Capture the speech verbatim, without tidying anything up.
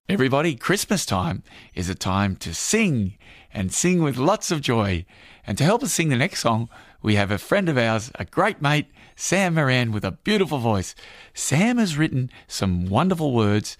Everybody, Christmas time is a time to sing and sing with lots of joy. And to help us sing the next song, we have a friend of ours, a great mate, Sam Moran, with a beautiful voice. Sam has written some wonderful words